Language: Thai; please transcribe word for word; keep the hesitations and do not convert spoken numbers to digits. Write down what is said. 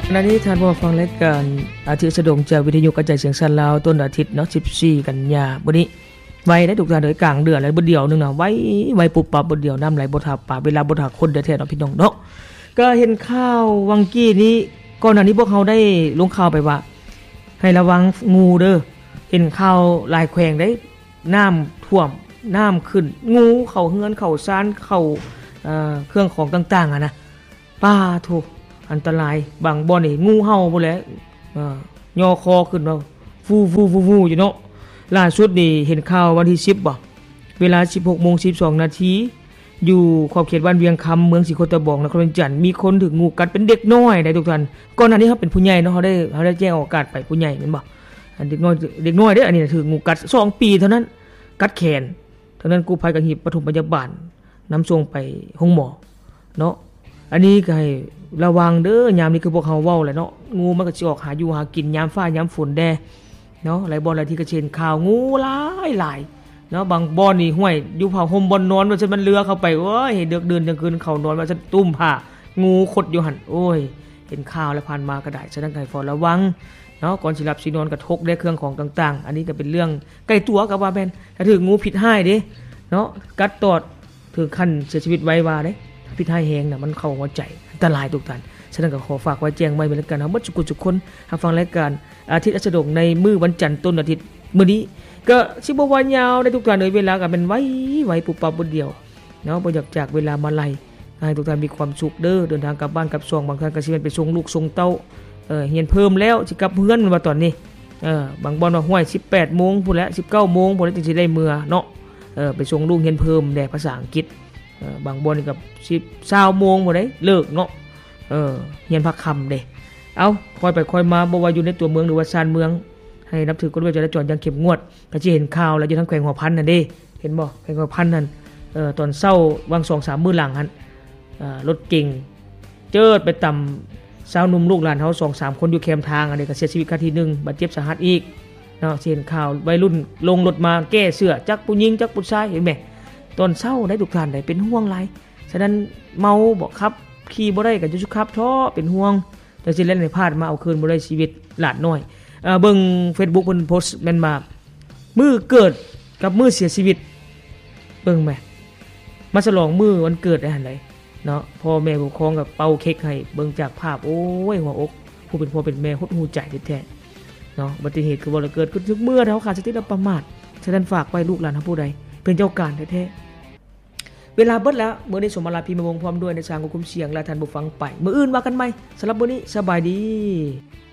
ขณะนี้ท่านผู้ฟังรายการอาทิตย์สะดงจากวิทยุกระจายเสียงสั้นลาวต้นอาทิตย์เนาะสิบสี่กันยายนมื้อนี้ไว้ได้ทุกท่านโดยกลางเดือนแล้วบ่เดียวนึงน่ะไว้ไว้ปุบปับบ่เดียวน้ำไหลบ่ทับปากเวลาบ่ทักคนแท้ๆเนาะพี่น้องเนาะก็เห็นข่าววังกี้นี้ก่อนหน้านี้พวกเขาได้ลงข่าวไปว่าให้ระวังงูเด้อเห็นข่าวหลายแขวงได้น้ำท่วมน้ำขึ้นงูเข้าเฮือนเข้าซ่านเข้าเอ่อเครื่องของต่างๆอ่ะนะป้าโธอันตรายบางบ่อนี่งูเห่าพุ่นแหละเอ่อย่อคอขึ้นมาฟูๆๆๆอยู่เนาะล่าสุดนี่เห็นข่าววันที่สิบบ่เวลา สิบหกโมงสิบสองนาทีอยู่ขอบเขตบ้านเวียงคำเมืองศรีโคตะบองนครเวียงจันทน์มีคนถูกงูกัดเป็นเด็กน้อยได้ทุกท่านก่อนหน้านี้เฮาเป็นผู้ใหญ่เนาะเฮาได้เฮาได้แจ้งออกอากาศไปผู้ใหญ่แม่นบ่อันเด็กน้อยเด็กน้อยเด้ออันนี้ถูกงูกัดสองปีเท่านั้นกัดแขนเท่านั้นกู้ภัยก็รีบปฐมพยาบาลนำส่งไปโรงหมอเนาะอันนี้ก็ให้ระวังเด้อยามนี้คือพวกเฮาเว้าแหละเนาะงูมันก็สิออกหาอยู่หากินยามฟ้ายามฝนแดเนาะหลายบ่อนหลายที่ก็เช่นข่าวงูหลายหลายเนาะบางบ่อนนี่ห้วยอยู่ผ้าห่มบ่อนนอนว่าซั่นมันเลือเข้าไปโอ้ยเดือกเดือนกลางคืนเข้านอนว่าซั่นตุ้มผ้างูขดอยู่หั่นโอ้ยเห็นข่าวแล้วผ่านมาก็ได้ฉะนั้นให้เฝ้าระวังเนาะก่อนสิหลับสินอนก็ทกได้เครื่องของต่างๆอันนี้ก็เป็นเรื่องใกล้ตัวก็ว่าแม่นถ้าถึงงูพิษร้ายเด้เนาะกัดตอดถึงขั้นเสียชีวิตไวว่าเด้พิษร้ายแฮงน่ะมันเข้าหัวใจอันตรายทุกท่านฉะนั้นก็ขอฝากไว้แจ้งไว้เป็นรายการเฮาบ่ทุกคนรับฟังรายการอาทิตย์อัสดงในมื้อวันจันทร์ต้นอาทิตย์มื้อนี้ก็สิบ่ว่ายาวได้ทุกท่านเอ้ยเวลาก็เป็นไว้ไว้ปุบปับบ่เดียวเนาะบ่อยากจากเวลามาไล่ให้ทุกท่านมีความสุขเด้อเดินทางกลับบ้านกลับช่องบางท่านก็สิเป็นไปส่งลูกส่งเต้าเอ่อเรียนเพิ่มแล้วสิกลับเฮือนว่าตอนนี้เออบางบ่อนว่าห้วย สิบแปดโมงพุ่นแหละ สิบเก้าโมงพุ่นแล้วจึงสิได้มื้อเนาะเออไปส่งลูกเรียนเพิ่มแด่ภาษาอังกฤษเออบางบ่อนนี่ก็สิบ ยี่สิบโมงบ่ได้เลิกเนาะเออเรียนพักค่ำเด้เอาค่อยไปค่อยมาบ่ว่าอยู่ในตัวเมืองหรือว่าชานเมืองให้นับถือกฎหมายจราจรอย่างเข้มงวดก็สิเห็นข่าวแล้วอยู่ทั้งแขวงหัวพันนั่นเด้เห็นบ่แขวงหัวพันนั่นเอ่อตอนเช้าวัง สองสาม มื้อหลังหั่นเอ่อรถเก๋งเจิดไปต่ำสาวหนุ่มลูกหลานเฮา สองสาม คนอยู่แคมทางอันนี้ก็เสียชีวิตคาที่หนึ่งบาดเจ็บสาหัสอีกเนาะเห็นข่าววัยรุ่นลงรถมาแก้เสื้อจักผู้หญิงจักผู้ชายเห็นมั้ยตอนเช้าได้ทุกท่านได้เป็นห่วงหลายฉะนั้นเมาบ่ครับขี่บ่ได้ก็จะสุขับท้อเป็นห่วงจังสิเล่นให้พลาดมาเอาคืนบ่ได้ชีวิตหลานน้อยเอ่อเบิ่ง Facebook เพิ่นโพสต์แม่นมามื้อเกิดกับมื้อเสียชีวิตเบิ่งแม่มาฉลองมื้อวันเกิดได้หั่นไดเนาะพ่อแม่ผู้ปกครองก็เป่าเค้กให้เบิ่งจากภาพโอ้ยหัวอกผู้เป็นพ่อเป็นแม่หดหู่ใจแท้ๆเนาะอุบัติเหตุคือบ่ได้เกิดขึ้นทุกมื้อเฮาขาดสติและประมาทฉะนั้นฝากไว้ลูกหลานเฮาผู้ใดเป็นเจ้าการแท้ๆเวลาเบิดแล้วมื้อนี้สมมาลาพี่มาวงพร้อมด้วยในทางควบคุมเสียงและท่านผู้ฟังไปมื้ออื่นว่ากันใหม่สำหรับมื้อนี้สบายดี